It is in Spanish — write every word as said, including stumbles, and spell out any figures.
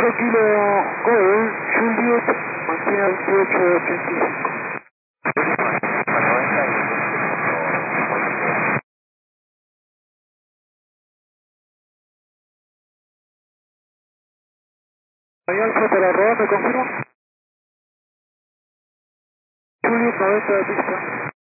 cinco kilo Gol, Juliet, mantiene veintiocho ochenta y cinco. Hay alfa para rodar, ¿me confirma? Juliet, noventa de pista.